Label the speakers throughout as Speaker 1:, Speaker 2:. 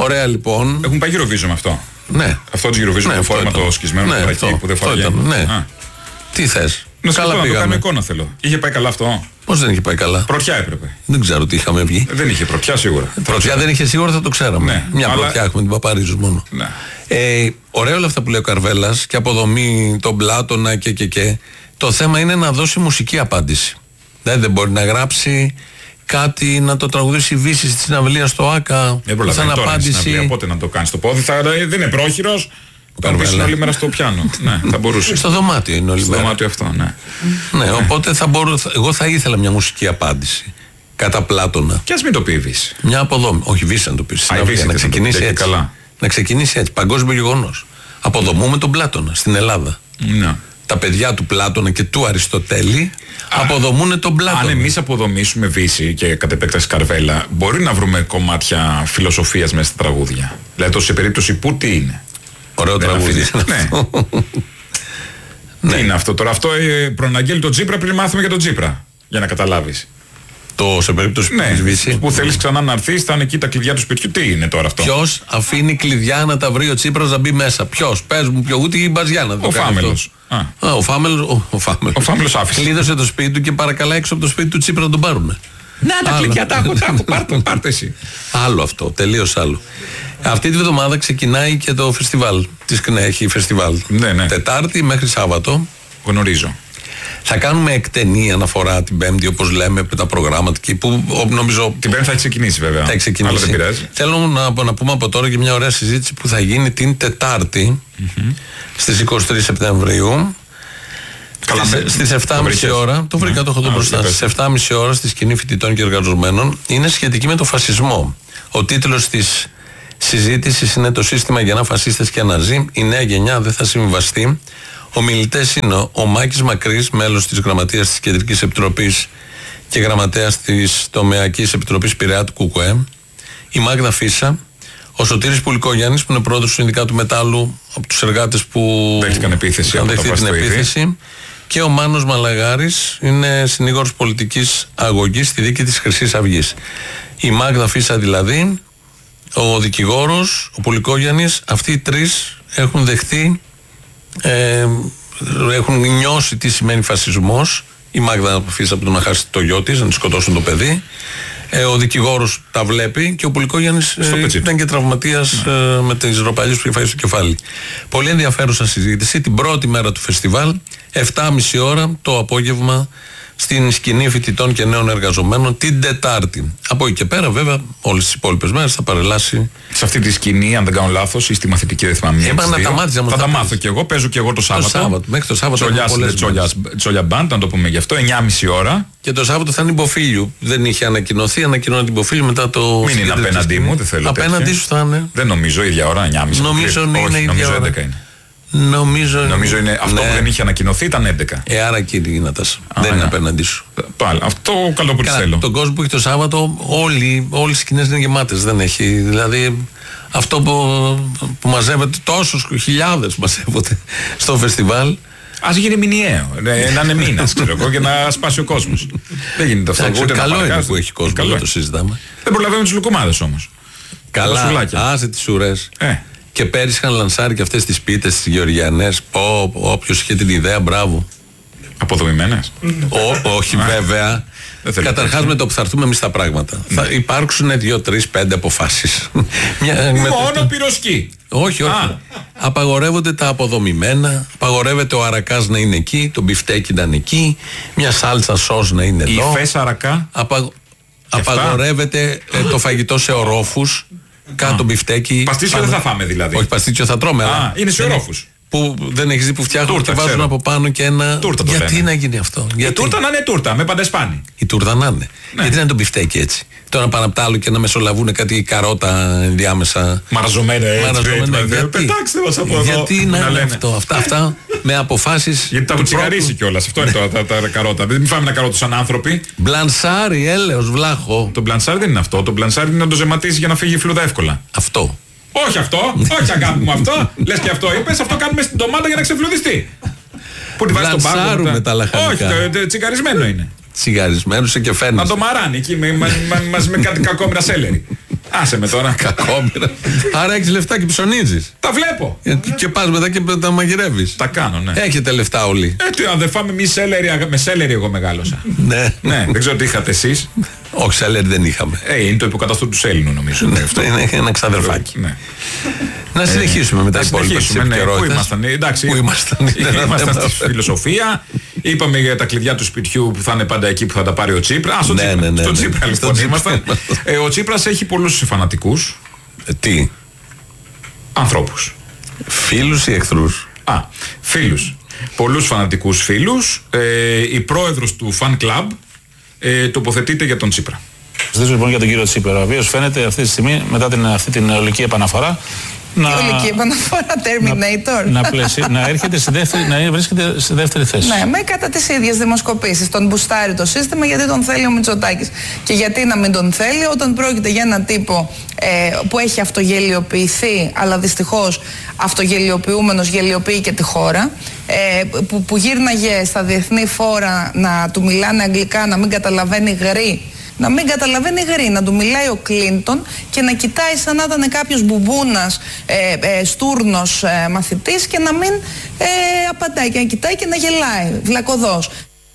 Speaker 1: Ωραία λοιπόν.
Speaker 2: Έχουν πάει Eurovision με αυτό.
Speaker 1: Ναι.
Speaker 2: Αυτό το Eurovision, ναι, το φόρμα το σκισμένο που δεν φοράει.
Speaker 1: Ναι. Τι θες?
Speaker 2: Καλά πήγαμε. Να το κάνω εικόνα θέλω. Είχε πάει καλά αυτό?
Speaker 1: Πώς δεν είχε πάει καλά?
Speaker 2: Πρωτιά έπρεπε.
Speaker 1: Δεν ξέρω τι είχαμε βγει.
Speaker 2: Δεν είχε πρωτιά σίγουρα.
Speaker 1: Πρωτιά δεν είχε σίγουρα, θα το ξέραμε.
Speaker 2: Ναι,
Speaker 1: μια πρωτιά έχουμε, την Παπαρίζους μόνο.
Speaker 2: Ναι.
Speaker 1: Ωραία όλα αυτά που λέει ο Καρβέλας και αποδομή τον Πλάτωνα και. Το θέμα είναι να δώσει μουσική απάντηση. Δεν μπορεί να γράψει κάτι, να το τραγουδήσει Βύση στη συναυλία στο ΆΚΑ.
Speaker 2: Δεν προλαβαίνει τώρα στη συναυλία, πότε να το κάνει στο πόδι. Δεν είναι πρόχειρος. Θα μπει όλη μέρα στο πιάνο. Ναι, θα μπορούσε.
Speaker 1: Στο δωμάτιο είναι όλη μέρα.
Speaker 2: Στο δωμάτιο αυτό, ναι.
Speaker 1: Ναι, οπότε εγώ θα ήθελα μια μουσική απάντηση. Κατά Πλάτωνα.
Speaker 2: Και ας μην το πει η Βύση.
Speaker 1: Μια αποδόμη. Όχι, Βύση να το πει. Να ξεκινήσει έτσι. Να ξεκινήσει έτσι. Παγκόσμιο γεγονός. Αποδομούμε τον Πλάτωνα στην Ελλάδα.
Speaker 2: Ναι.
Speaker 1: Τα παιδιά του Πλάτωνα και του Αριστοτέλη αποδομούν τον Πλάτωνα.
Speaker 2: Αν εμείς αποδομήσουμε Βύση και κατ' επέκταση Καρβέλα, μπορεί να βρούμε κομμάτια φιλοσοφίας μέσα στα τραγούδια. Δηλαδή, σε περίπτωση που τι είναι.
Speaker 1: Ωραίο τραγούδι.
Speaker 2: Ναι. Τι είναι αυτό τώρα? Αυτό προαναγγέλει τον Τσίπρα πριν μάθουμε για τον Τσίπρα. Για να καταλάβεις.
Speaker 1: Σε περίπτωση που
Speaker 2: ναι, Βύση. Που θέλεις ξανά να έρθεις, θα είναι εκεί τα κλειδιά του σπιτιού. Τι είναι τώρα αυτό?
Speaker 1: Ποιος αφήνει κλειδιά να τα βρει ο Τσίπρας να μπει μέσα? Ποιος? Πες μου, ούτε η Μπαζιάνα.
Speaker 2: Ο Φάμελος.
Speaker 1: Ο Φάμελος
Speaker 2: άφησε.
Speaker 1: Κλείδωσε το σπίτι του και παρακαλά έξω από το σπίτι του Τσίπρα να τον πάρουν.
Speaker 2: Να τα κλειδιά τα έχω. Πάρτε εσύ.
Speaker 1: Άλλο αυτό, τελείως άλλο. Αυτή τη βδομάδα ξεκινάει και το φεστιβάλ. Της ΚΝΕ έχει φεστιβάλ.
Speaker 2: Ναι.
Speaker 1: Τετάρτη μέχρι Σάββατο.
Speaker 2: Γνωρίζω.
Speaker 1: Θα κάνουμε εκτενή αναφορά την Πέμπτη, όπως λέμε, τα προγράμματα εκεί που νομίζω.
Speaker 2: Την Πέμπτη θα έχει ξεκινήσει, βέβαια.
Speaker 1: Θα έχει ξεκινήσει.
Speaker 2: Αλλά δεν πειράζει.
Speaker 1: Θέλω να πούμε από τώρα και μια ωραία συζήτηση που θα γίνει την Τετάρτη στις 23 Σεπτεμβρίου. Στις 7.30 ώρα. Το βρήκα, το έχω εδώ μπροστά. Στις 7.30 ώρα στη σκηνή φοιτητών και εργαζομένων. Είναι σχετική με το φασισμό. Ο τίτλος της συζήτησης είναι «Το σύστημα γεννά φασίστες και ναζί. Η νέα γενιά δεν θα συμβαστεί». Ομιλητές είναι ο Μάκης Μακρύς, μέλος της Γραμματείας της Κεντρικής Επιτροπής και Γραμματέας της Τομεακής Επιτροπής Πειραιά του ΚΚΕ, η Μάγδα Φίσα, ο Σωτήρης Πουλικόγιαννης που είναι πρόεδρος του Συνδικάτου Μετάλλου, από τους εργάτες που
Speaker 2: δέχτηκαν επίθεση,
Speaker 1: την επίθεση, και ο Μάνος Μαλαγάρης, είναι συνήγορος πολιτικής αγωγής στη δίκη της Χρυσής Αυγής. Η Μάγδα Φίσα δηλαδή, ο δικηγόρος, ο Πουλικόγιαννης, αυτοί οι τρεις έχουν δεχτεί, έχουν νιώσει τι σημαίνει φασισμός. Η Μάγδα Φίσα από το να χάσει το γιο της, να τη σκοτώσουν το παιδί. Ο δικηγόρος τα βλέπει και ο Πουλικόγιαννης ήταν και τραυματίας με τις ροπαλιές που είχε φάει στο κεφάλι. Πολύ ενδιαφέρουσα συζήτηση την πρώτη μέρα του φεστιβάλ, 7.30 ώρα το απόγευμα, στην σκηνή φοιτητών και νέων εργαζομένων την Τετάρτη. Από εκεί και πέρα, βέβαια, όλες τις υπόλοιπες μέρες θα παρελάσει.
Speaker 2: Σε αυτή τη σκηνή, αν δεν κάνω λάθος, ή στη μαθητική, δεν θυμάμαι. Θα τα μάθω κι εγώ, παίζω κι εγώ το Σάββατο.
Speaker 1: Μέχρι το Σάββατο.
Speaker 2: Τσόλια Μπαντ, να το πούμε γι' αυτό, 9.30 ώρα.
Speaker 1: Και το Σάββατο θα είναι Υποφίλιου. Δεν είχε ανακοινωθεί, ανακοινώνει την Υποφίλιου μετά το.
Speaker 2: Μην είναι απέναντί μου, δεν θέλω.
Speaker 1: Απέναντί σου θα είναι.
Speaker 2: Δεν νομίζω, ίδια ώρα, 9.30.
Speaker 1: Νομίζω είναι ίδια ώρα.
Speaker 2: 11 είναι.
Speaker 1: Νομίζω
Speaker 2: είναι αυτό που δεν είχε ανακοινωθεί ήταν 11.
Speaker 1: Άρα κύριε Νατάσα, δεν είναι απέναντί σου.
Speaker 2: Πάλι, αυτό καλό που θέλω.
Speaker 1: Τον κόσμο που έχει το Σάββατο, όλες οι σκηνές είναι γεμάτες. Δεν έχει. Δηλαδή αυτό που μαζεύεται, τόσους χιλιάδες μαζεύονται στο φεστιβάλ.
Speaker 2: Ας γίνει μηνιαίο. Να είναι μήνας, ξέρω εγώ, και να σπάσει ο κόσμος. Δεν γίνεται αυτό.
Speaker 1: Καλό είναι που έχει κόσμο, δεν το συζητάμε.
Speaker 2: Δεν προλαβαίνουν τις λουκουμάδες όμως.
Speaker 1: Καλά, άσε τις ουρές. Και πέρυσι είχαν λανσάρει και αυτές τις πίτες, τις γεωργιανές. Όποιος είχε την ιδέα, μπράβο.
Speaker 2: Αποδομημένες.
Speaker 1: Όχι βέβαια. Καταρχάς με το που θα έρθουμε εμείς τα πράγματα. Θα υπάρξουν 2, 3, 5 αποφάσεις.
Speaker 2: Μόνο πυροσκή.
Speaker 1: Όχι. Απαγορεύονται τα αποδομημένα. Απαγορεύεται ο αρακάς να είναι εκεί. Το μπιφτέκι να είναι εκεί. Μια σάλτσα σως να είναι εδώ.
Speaker 2: Η φες αρακά.
Speaker 1: Απαγορεύεται το φαγητό σε ορόφους. Κάτω μπιφτέκι.
Speaker 2: Παστίτσιο δεν θα φάμε δηλαδή.
Speaker 1: Όχι, παστίτσιο θα τρώμε.
Speaker 2: Είναι σε ορόφους.
Speaker 1: Που δεν έχεις δει που φτιάχνουν και βάζουν από πάνω και ένα.
Speaker 2: Τούρτα.
Speaker 1: Γιατί να γίνει αυτό?
Speaker 2: Η τούρτα να είναι τούρτα, με παντεσπάνι.
Speaker 1: Η τούρτα να είναι. Γιατί να είναι το μπιφτέκι έτσι? Τώρα πάνω απ' τα άλλο και να μεσολαβούν κάτι καρότα ενδιάμεσα.
Speaker 2: Μαραζωμένα έτσι.
Speaker 1: Πετάξτε μας από εδώ. Γιατί να είναι αυτό? Αυτά με αποφάσεις.
Speaker 2: Γιατί τα έχουν τσιγαρίσει κιόλας. Αυτό είναι τα καρότα. Δεν φάμε ένα καρότο σαν άνθρωποι.
Speaker 1: Μπλανσάρι, έλεος, βλάχο.
Speaker 2: Το μπλανσάρι δεν είναι αυτό. Το μπλανσάρι είναι να το ζεματίσει για να φύγει η φλούδα εύκολα.
Speaker 1: Αυτό.
Speaker 2: Όχι αυτό, όχι αγάπη μου αυτό. Λες και αυτό είπες, αυτό κάνουμε στην ντομάτα για να ξεφλουδιστεί. Πού τη βάζεις τον πάγκο?
Speaker 1: Με τα λαχανικά.
Speaker 2: Όχι, τσιγαρισμένο είναι.
Speaker 1: Τσιγαρισμένο σε και φαίνεται.
Speaker 2: Να το μαράνει εκεί μαζί με κάτι κακόμοιρα σέλερι. Άσε με τώρα.
Speaker 1: Κακόμοιρα. Άρα έχεις λεφτά και ψωνίζεις.
Speaker 2: Τα βλέπω.
Speaker 1: Και πας μετά και τα μαγειρεύεις.
Speaker 2: Τα κάνω, ναι.
Speaker 1: Έχετε λεφτά όλοι.
Speaker 2: Αν δεν φάμε με σέλερι εγώ μεγάλωσα.
Speaker 1: Ναι.
Speaker 2: Ναι, δεν ξέρω τι είχατε εσείς.
Speaker 1: Όχι, σέλερι δεν είχαμε.
Speaker 2: Είναι το υποκατάστατο του Σέλινου, νομίζω.
Speaker 1: Είναι ένα ξαδερφάκι.
Speaker 2: Ναι.
Speaker 1: Να συνεχίσουμε με τα υπόλοιπα της επικαιρότητας.
Speaker 2: Πού ήμασταν, εντάξει. Ήμασταν στη φιλοσοφία. Είπαμε για τα κλειδιά του σπιτιού που θα είναι πάντα εκεί που θα τα πάρει ο Τσίπρα. Στο Τσίπρα λοιπόν ήμασταν. Ο Τσίπρας έχει πολλούς φανατικούς.
Speaker 1: Τι?
Speaker 2: Ανθρώπους.
Speaker 1: Φίλους ή εχθρούς?
Speaker 2: Φίλους. Πολλούς φανατικούς φίλους. Η πρόεδρος του fan club τοποθετείται για τον Τσίπρα.
Speaker 3: Συζητήσουμε λοιπόν για τον κύριο Τσίπρα, ο οποίος φαίνεται αυτή τη στιγμή, μετά αυτή την ολική επαναφορά,
Speaker 4: ολική επαναφορά, Terminator.
Speaker 3: να βρίσκεται στη δεύτερη θέση.
Speaker 4: Ναι, με κατά τις ίδιες δημοσκοπήσεις. Τον μπουστάρει το σύστημα γιατί τον θέλει ο Μητσοτάκης. Και γιατί να μην τον θέλει όταν πρόκειται για έναν τύπο που έχει αυτογελιοποιηθεί, αλλά δυστυχώς αυτογελιοποιούμενος γελιοποιεί και τη χώρα, που γύρναγε στα διεθνή φόρα να του μιλάνε αγγλικά, να μην καταλαβαίνει γρή. Να του μιλάει ο Κλίντον και να κοιτάει σαν να ήταν κάποιος μπουμπούνας, στούρνος μαθητής και να μην απαντάει και να κοιτάει και να γελάει, βλακωδός.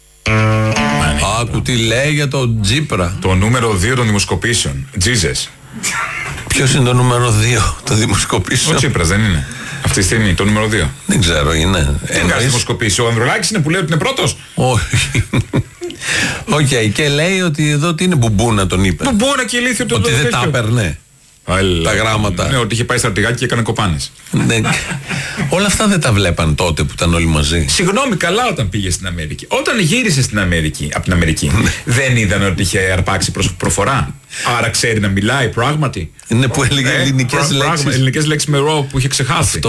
Speaker 1: Άκου τι λέει για τον Τσίπρα.
Speaker 2: Το νούμερο 2 των δημοσκοπήσεων. Jesus.
Speaker 1: Ποιος είναι το νούμερο 2 των δημοσκοπήσεων?
Speaker 2: Ο Τσίπρας δεν είναι αυτή τη στιγμή το νούμερο 2?
Speaker 1: Δεν ξέρω, είναι.
Speaker 2: Τι βγάζει δημοσκοπήσεις? Ο Ανδρουλάκης είναι που λέει ότι είναι πρώτος?
Speaker 1: Όχι. Οκ, και λέει ότι εδώ τι είναι μπουμπούνα, τον είπε.
Speaker 2: Μπουμπούνα και ηλίθιο το
Speaker 1: ότι δεν τα έπαιρνε τα γράμματα.
Speaker 2: Ναι, ότι είχε πάει στρατηγάκι και έκανε κοπάνες.
Speaker 1: Ναι. Όλα αυτά δεν τα βλέπαν τότε που ήταν όλοι μαζί.
Speaker 2: Συγγνώμη, καλά όταν πήγε στην Αμερική. Όταν γύρισε στην Αμερική, από την Αμερική, δεν είδαν ότι είχε αρπάξει προφορά? Άρα ξέρει να μιλάει πράγματι.
Speaker 1: Είναι που έλεγε ελληνικές λέξεις.
Speaker 2: Ελληνικές λέξεις με ρο που είχε ξεχάσει.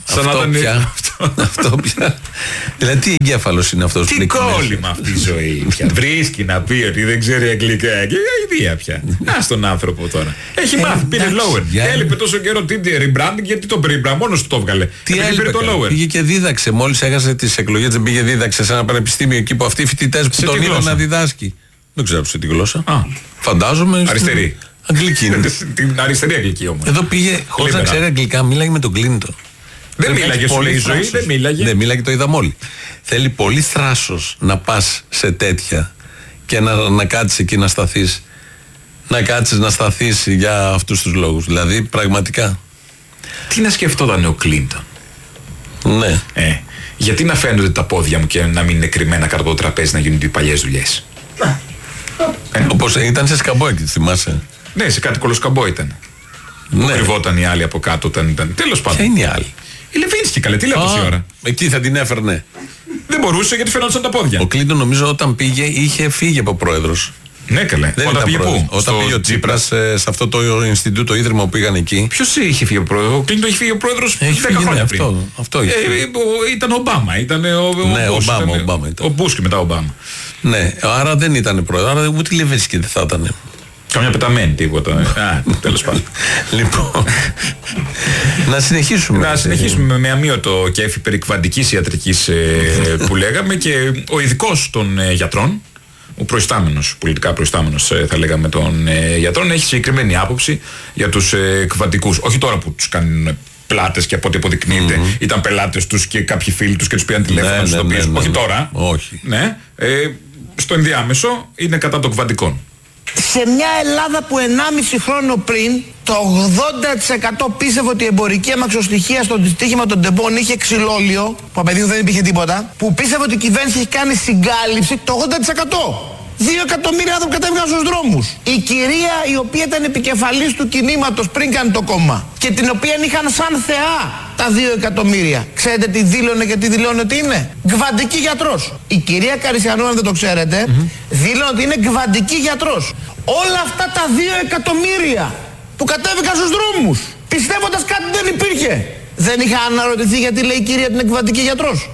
Speaker 1: Αυτό πια. Δηλαδή τι εγκέφαλος είναι αυτός?
Speaker 2: Τι κόλλημα αυτή η ζωή πια. Βρίσκει να πει ότι δεν ξέρει αγγλικά. Και ιδέα πια. Ας τον άνθρωπο τώρα. Έχει μάθει, πήρε lower. Έλειπε τόσο καιρό rebranding, γιατί τον rebrand μόνος του το έβγαλε.
Speaker 1: Τι έλειπε? Πήγε και δίδαξε. Μόλις έχασε τις εκλογές, δεν πήγε δίδαξε σε ένα πανεπιστήμιο εκεί που αυτοί οι φοιτητές που τον είδαν να διδάσκει. Δεν ξέρω σε τι γλώσσα. Φαντάζομαι.
Speaker 2: Αριστερή.
Speaker 1: Αγγλική είναι.
Speaker 2: Την αριστερή αγγλική όμως.
Speaker 1: Εδώ πήγε χωρίς να ξέρει αγγλικά, μίλαγε με τον Κλίντον.
Speaker 2: Δεν μίλαγε όλη η ζωή, δεν μίλαγε.
Speaker 1: Δεν μίλαγε, το είδαμε όλοι. Θέλει πολύ θράσος να πας σε τέτοια και να κάτσεις εκεί να σταθείς. Να κάτσεις να σταθείς για αυτούς τους λόγους. Δηλαδή πραγματικά.
Speaker 2: Τι να σκεφτόταν ο Κλίντον?
Speaker 1: Ναι.
Speaker 2: Γιατί να φαίνονται τα πόδια μου και να μην είναι κρυμμένα κάτω από το τραπέζι να γίνονται οι παλιές δουλειές?
Speaker 1: Όπως ήταν σε σκαμπό εκεί, θυμάσαι?
Speaker 2: Ναι, σε κάτι κολοσκαμπό ήταν.
Speaker 1: Ναι.
Speaker 2: Κρυβόταν η άλλη από κάτω όταν ήταν. Τέλος πάντων.
Speaker 1: Ποια είναι η άλλη?
Speaker 2: Η Λεβίνσκι, καλέ, τι λέει τόση ώρα?
Speaker 1: Εκεί θα την έφερνε.
Speaker 2: Δεν μπορούσε γιατί φαινόταν τα πόδια.
Speaker 1: Ο Κλίντον νομίζω όταν πήγε είχε φύγει από πρόεδρος.
Speaker 2: Ναι, καλέ.
Speaker 1: Όταν πήγε πού? Όταν πήγε ο Τσίπρας σε αυτό το Ινστιτούτο, ίδρυμα που πήγαν εκεί.
Speaker 2: Ποιος είχε φύγει ο πρόεδρος? Ο Κλίντον είχε φύγει ο πρόεδρος 10 χρόνια πριν.
Speaker 1: Αυτό
Speaker 2: ήταν ο Ομπάμα.
Speaker 1: Ναι, Ομπάμα ήταν.
Speaker 2: Ο Μπούς και μετά ο Ομπάμα.
Speaker 1: Ναι, άρα δεν ήταν πρόεδρος. Άρα ούτε Λεβίνσκι δεν θα ήταν.
Speaker 2: Καμιά πεταμένη τίποτα. Τέλος πάντων.
Speaker 1: Λοιπόν. Να συνεχίσουμε
Speaker 2: με αμύωτο κέφι περί κβαντικής ιατρικής που λέγαμε, και ο ειδικός των γιατρών, ο προϊστάμενος, πολιτικά προϊστάμενος θα λέγαμε των γιατρών, έχει συγκεκριμένη άποψη για τους κβαντικούς. Όχι τώρα που τους κάνουν πλάτες και από ό,τι αποδεικνύεται ήταν πελάτες τους και κάποιοι φίλοι τους και τους πήγαν τηλέφωνα στους τοπίους. Όχι τώρα.
Speaker 1: Όχι.
Speaker 2: Ναι. Στο ενδιάμεσο είναι κατά των κβαντικών.
Speaker 5: Σε μια Ελλάδα που 1,5 χρόνο πριν το 80% πίστευε ότι η εμπορική αμαξοστοιχεία στο δυστύχημα των τεμπών είχε ξυλόλιο, που απαιτείται δεν υπήρχε τίποτα, που πίστευε ότι η κυβέρνηση έχει κάνει συγκάλυψη, το 80%. 2 εκατομμύρια άνθρωποι κατέβηκαν στους δρόμους. Η κυρία η οποία ήταν επικεφαλής του κινήματος πριν κάνει το κόμμα και την οποία είχαν σαν θεά τα 2 εκατομμύρια. Ξέρετε τι δήλωνε και τι δηλώνει ότι είναι? Γκβαντική γιατρός. Η κυρία Καρισιανού, αν δεν το ξέρετε, δήλωνε ότι είναι γκβαντική γιατρός. Όλα αυτά τα 2 εκατομμύρια που κατέβηκαν στους δρόμους πιστεύοντας κάτι δεν υπήρχε. Δεν είχα αναρωτηθεί γιατί λέει η κυρία ότι είναι γκβαντική γιατρός?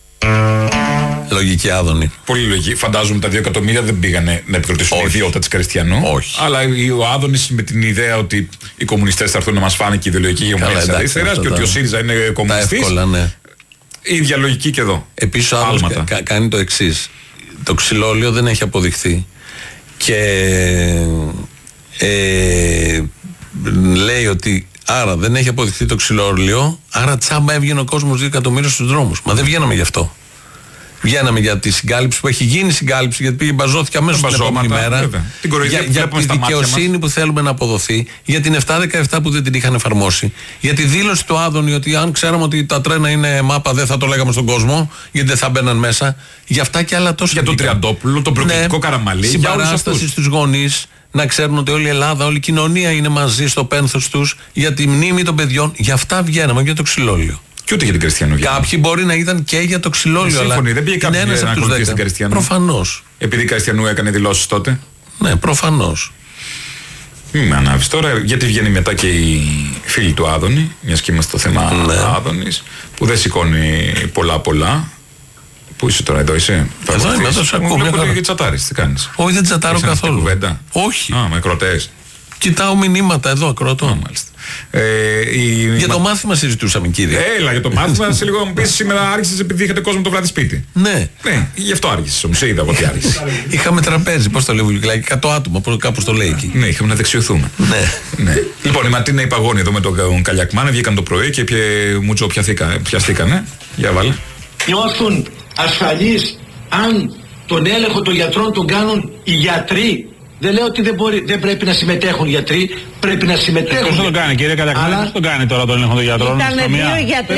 Speaker 1: Λογική άδωνη.
Speaker 2: Πολύ λογική. Φαντάζομαι τα 2 εκατομμύρια δεν πήγανε να επικροτήσουν η ιδιότητα της Καριστιανού.
Speaker 1: Όχι.
Speaker 2: Αλλά ο Άδωνης με την ιδέα ότι οι κομμουνιστές θα έρθουν να μας φάνε και η ιδεολογική γεωμονία της αριστεράς και ότι ο ΣΥΡΙΖΑ είναι κομμουνιστής.
Speaker 1: Εύκολα, ναι.
Speaker 2: Η ίδια λογική και εδώ.
Speaker 1: Επίσης ο Άδωνης κάνει το εξής. Το ξυλόλιο δεν έχει αποδειχθεί. Και λέει ότι άρα δεν έχει αποδειχθεί το ξυλόριο, άρα τσάμπα έβγαινε ο κόσμος 2 εκατομμύρια στους δρόμους. Μα δεν βγαίναμε γι' αυτό. Βγαίναμε για τη συγκάλυψη που έχει γίνει συγκάλυψη, γιατί πήγε μπαζώθηκε αμέσως την επόμενη μέρα. Για τη δικαιοσύνη που θέλουμε να αποδοθεί, για την 717 που δεν την είχαν εφαρμόσει, για τη δήλωση του Άδωνη ότι αν ξέραμε ότι τα τρένα είναι μάπα δεν θα το λέγαμε στον κόσμο, γιατί δεν θα μπαίναν μέσα. Για αυτά και άλλα τόσα.
Speaker 2: Για τον Τριαντόπουλο, τον προκλητικό Καραμαλή.
Speaker 1: Συμπαράσταση στους γονείς, να ξέρουν ότι όλη η Ελλάδα, όλη η κοινωνία είναι μαζί στο πένθος τους, για τη μνήμη των παιδιών. Για αυτά βγαίναμε, για το ξυλόλιο.
Speaker 2: Και ούτε για την Κριστιανού.
Speaker 1: Κάποιοι μπορεί να ήταν και για το ξυλόλιο.
Speaker 2: Σύμφωνοι, δεν πήγε κάποιος να ακολουθήσει την Κριστιανού.
Speaker 1: Προφανώς.
Speaker 2: Επειδή η Κριστιανού έκανε δηλώσεις τότε.
Speaker 1: Ναι, προφανώς.
Speaker 2: Μην με ανάβεις τώρα, γιατί βγαίνει μετά και η φίλη του Άδωνη, μιας και είμαστε στο θέμα Άδωνης, που δεν σηκώνει πολλά. Πού είσαι τώρα, εδώ είσαι?
Speaker 1: Εδώ είμαι, εδώ σε ακούω.
Speaker 2: Και τσατάρεις, τι κάνεις?
Speaker 1: Όχι, δεν τσατάρω καθόλου. Όχι.
Speaker 2: Α, με κροτές.
Speaker 1: Κοιτάω μηνύματα εδώ, ακροατώ.
Speaker 2: Μάλιστα.
Speaker 1: Για το μάθημα συζητούσαμε, κύριε.
Speaker 2: Έλα, για το μάθημα. Σε λίγο μου πεις σήμερα άρχισες επειδή είχατε κόσμο το βράδυ σπίτι.
Speaker 1: Ναι.
Speaker 2: Ναι, γι' αυτό άρχισες όμως. Είδα εγώ τι άρχισες.
Speaker 1: Είχαμε τραπέζι, πώς το λέει Βουλικλάκη, 100 άτομα, κάπως το λέει εκεί.
Speaker 2: Ναι, είχαμε να δεξιωθούμε. Ναι. Λοιπόν, η Ματίνα η Παγώνη εδώ με τον Καλιακμάνα βγήκαν το πρωί και μουτσο πιαστήκανε. Για βάλε.
Speaker 6: Νιώθουν ασφαλείς αν τον έλεγχο των γιατρών τον κάνουν οι γιατροί. Δεν λέω ότι δεν πρέπει να συμμετέχουν γιατροί, πρέπει να συμμετέχουν.
Speaker 3: Ποιος τον κάνει, κύριε Καλιακμάνη, ποιος τον κάνει τώρα τον έλεγχο των γιατρών?
Speaker 7: Ήτανε 2 γιατροί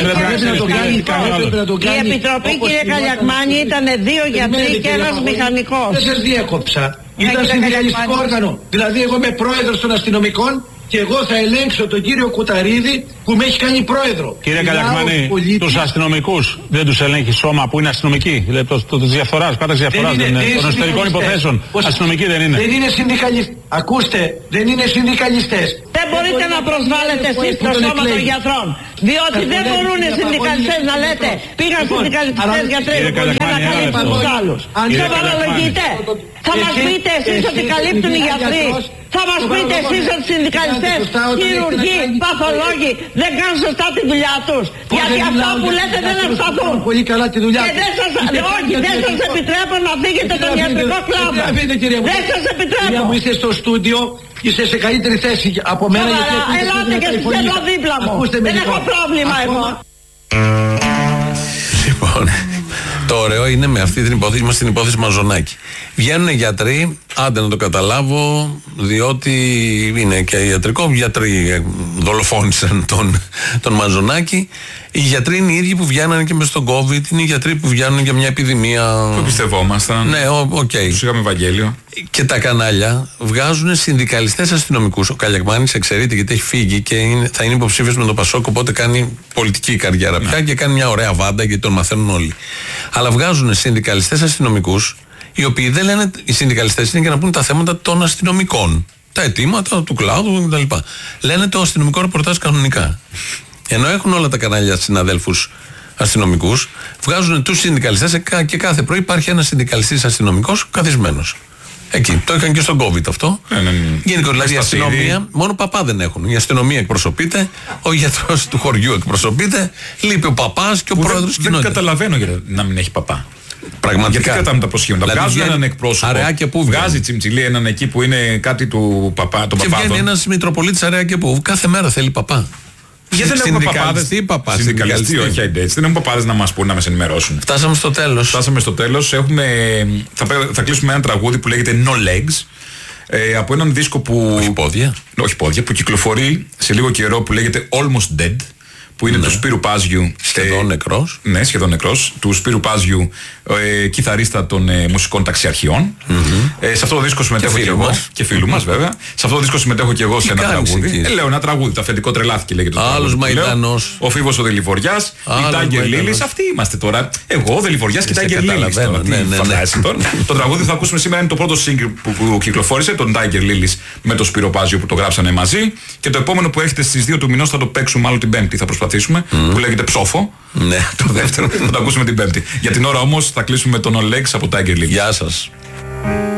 Speaker 7: η Επιτροπή, κύριε Καλιακμάνη, ήταν 2 γιατροί και ένας μηχανικός.
Speaker 6: Δεν σας διέκοψα. Ήταν συνδικαλιστικό όργανο. Δηλαδή εγώ είμαι πρόεδρος των αστυνομικών και εγώ θα ελέγξω τον κύριο Κουταρίδη που με έχει κάνει πρόεδρο.
Speaker 3: Κύριε Καλιακμάνη, τους αστυνομικούς δεν τους ελέγχει σώμα που είναι αστυνομικοί? Δηλαδή της διαφθοράς, πάταξης διαφθοράς των εσωτερικών υποθέσεων. Αστυνομικοί δεν είναι.
Speaker 6: Δεν είναι συνδικαλιστές. Ακούστε, δεν είναι συνδικαλιστές.
Speaker 7: Δεν μπορείτε να προσβάλλετε εσείς το σώμα των γιατρών. Διότι δεν μπορούν οι συνδικαλιστές να λέτε πήγαν συνδικαλιστές γιατροί για να καλύψουν τους άλλους. Σοβαρολογείτε. Θα μας πείτε εσείς ότι καλύπτουν οι γιατροί? Θα μας πείτε εσείς ότι οι συνδικαλιστές, χειρουργοί, παθολόγοι δεν κάνουν σωστά τη δουλειά τους? Γιατί αυτά που λέτε δεν ευσταθούν.
Speaker 6: Πολύ καλά τη δουλειά
Speaker 7: και δεν σας επιτρέπω να φύγετε τον ιατρικό κλάδο. Δεν σας επιτρέπω.
Speaker 6: Που είστε στο στούντιο, είστε σε καλύτερη θέση από μένα.
Speaker 7: Ελάτε και στην κέντρο δίπλα μου. Δεν έχω πρόβλημα εγώ.
Speaker 1: Λοιπόν, το ωραίο είναι με αυτή την υπόθεση, είμαστε στην υπόθεση Μαζονάκη. Βγαίνουν γιατροί, άντε να το καταλάβω, διότι είναι και ιατρικό. Οι γιατροί δολοφόνησαν τον Μαζονάκη. Οι γιατροί είναι οι ίδιοι που βγαίνανε και μες στον COVID, είναι οι γιατροί που βγαίνουν για μια επιδημία.
Speaker 2: Το πιστευόμασταν.
Speaker 1: Ναι, οκ.
Speaker 2: Τους είχαμε Ευαγγέλιο.
Speaker 1: Και τα κανάλια βγάζουν συνδικαλιστές αστυνομικούς. Ο Καλιακμάνης εξαιρείται γιατί έχει φύγει και θα είναι υποψήφιος με τον Πασόκ, οπότε κάνει πολιτική καριέρα πια και κάνει μια ωραία βάντα γιατί τον μαθαίνουν όλοι. Αλλά βγάζουν συνδικαλιστές αστυνομικούς, οι οποίοι δεν λένε, οι συνδικαλιστές είναι για να πούν τα θέματα των αστυνομικών. Τα αιτήματα του κλάδου κτλ. Λένε το αστυνομικό ρεπορτάζ κανονικά. Ενώ έχουν όλα τα κανάλια συναδέλφους αστυνομικούς, βγάζουν τους συνδικαλιστές και κάθε πρωί υπάρχει ένας συνδικαλιστής αστυνομικός καθισμένος. Εκεί. Το είχαν και στον COVID αυτό. Γενικώ δηλαδή η αστυνομία, μόνο παπά δεν έχουν. Η αστυνομία εκπροσωπείται, ο γιατρός του χωριού εκπροσωπείται, λείπει ο παπάς και ο πρόεδρος της κοινότητας.
Speaker 2: Δεν καταλαβαίνω γιατί να μην έχει παπά.
Speaker 1: Πραγματικά.
Speaker 2: Γιατί κρατάμε τα προσχήματα. Δηλαδή βγάζουν έναν εκπρόσωπο. Βγάζει τσιμτσιλή έναν εκεί που είναι κάτι του παπά.
Speaker 1: Και βγαίνει ένας Μητροπολίτης αραιά και που κάθε μέρα θέλει παπά.
Speaker 2: Γιατί δεν έχουμε παπάδες. Συνδικαλιστή, όχι έτσι. Δεν έχουμε παπάδες να μας πούν, να μας ενημερώσουν.
Speaker 1: Φτάσαμε στο τέλος.
Speaker 2: Θα κλείσουμε ένα τραγούδι που λέγεται No Legs. Από έναν δίσκο που. Όχι πόδια. Που κυκλοφορεί σε λίγο καιρό που λέγεται Almost Dead. Που είναι του Σπύρου Πάζιου.
Speaker 1: Σχεδόν νεκρός.
Speaker 2: Ναι, σχεδόν νεκρός. Του Σπύρου Πάζιου, κιθαρίστα των μουσικών ταξιαρχιών. Σε αυτό το δίσκο συμμετέχω και εγώ. Και φίλου μας βέβαια. Σε αυτό το δίσκο συμμετέχω και εγώ σε ένα τραγούδι. Λέω ένα τραγούδι. Το αφεντικό τρελάθηκε λέγεται.
Speaker 1: Άλλος Μαϊντανός.
Speaker 2: Ο Φίβος ο Δελιβοριάς. Η Τάγκερ Λίλης. Αυτοί είμαστε τώρα. Εγώ ο Δελιβοριάς και η Τάγκερ Λίλης. Το τραγούδι που θα ακούσουμε σήμερα είναι το πρώτο single που κυκλοφόρησε. Τον Τάγκερ Λίλης με το Σπύρο Πάζιο που το γράψανε μαζί. Και το επόμενο που έχετε στις 2 του μηνός θα το παίξουμε άλλο την Πέμπτη. Θα προσπαθήσουμε. Που λέγεται Ψόφο.
Speaker 1: Ναι.
Speaker 2: Το δεύτερο θα το ακούσουμε την Πέμπτη. Για την ώρα όμως θα κλείσουμε τον Ολέξ από Tiger League.
Speaker 1: Γεια σας.